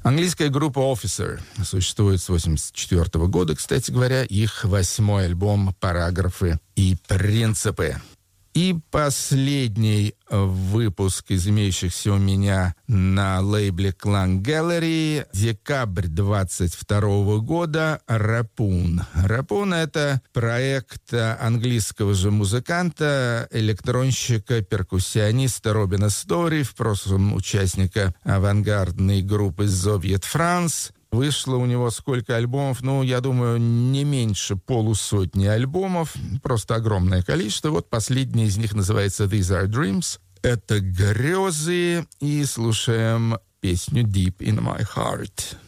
Английская группа Officer существует с 1984 года, кстати говоря. Их 8-й альбом «Параграфы и принципы». И последний выпуск из имеющихся у меня на лейбле Clan Gallery, декабрь 22 года, «Рапун». «Рапун» — это проект английского же музыканта, электронщика, перкуссиониста Робина Стори, в прошлом участника авангардной группы «Зовьет Франс». Вышло у него сколько альбомов? Я думаю, не меньше полусотни альбомов. Просто огромное количество. Вот последний из них называется «These Are Dreams». Это грезы. И слушаем песню «Deep in My Heart».